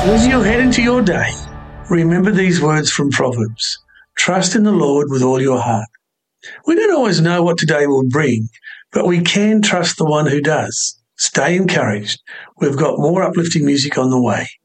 As you head into your day, remember these words from Proverbs. Trust in the Lord with all your heart. We don't always know what today will bring, but we can trust the one who does. Stay encouraged. We've got more uplifting music on the way.